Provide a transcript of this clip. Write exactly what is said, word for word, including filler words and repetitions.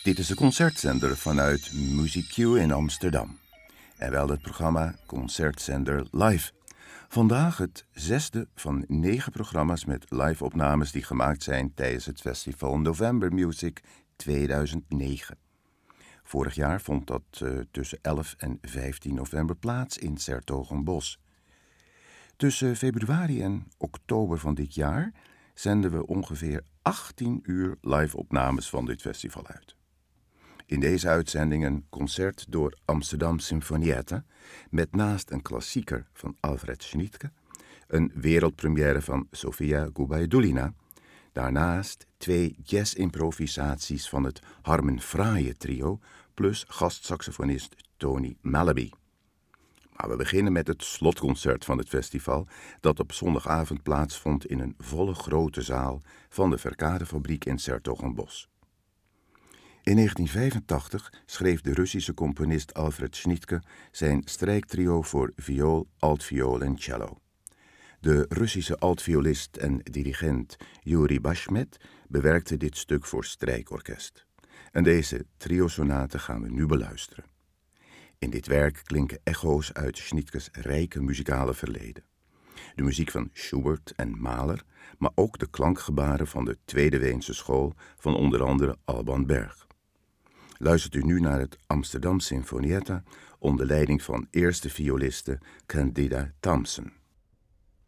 Dit is de concertzender vanuit Music Q in Amsterdam. En wel het programma Concertzender Live. Vandaag het zesde van negen programma's met live-opnames die gemaakt zijn tijdens het festival November Music tweeduizend negen. Vorig jaar vond dat uh, tussen elf en vijftien november plaats in 's-Hertogenbosch. Tussen februari en oktober van dit jaar zenden we ongeveer achttien uur live-opnames van dit festival uit. In deze uitzending een concert door Amsterdam Sinfonietta met naast een klassieker van Alfred Schnittke, een wereldpremière van Sofia Gubaidulina, daarnaast twee jazz-improvisaties van het Harmen Fraaie trio plus gastsaxofonist Tony Malaby. Maar we beginnen met het slotconcert van het festival dat op zondagavond plaatsvond in een volle grote zaal van de Verkadefabriek in 's-Hertogenbosch. In negentien vijfentachtig schreef de Russische componist Alfred Schnittke zijn strijktrio voor viool, altviool en cello. De Russische altviolist en dirigent Yuri Bashmet bewerkte dit stuk voor strijkorkest. En deze triosonate gaan we nu beluisteren. In dit werk klinken echo's uit Schnittkes rijke muzikale verleden. De muziek van Schubert en Mahler, maar ook de klankgebaren van de Tweede Weense school van onder andere Alban Berg. Luistert u nu naar het Amsterdam Sinfonietta onder leiding van eerste violiste Candida Thompson.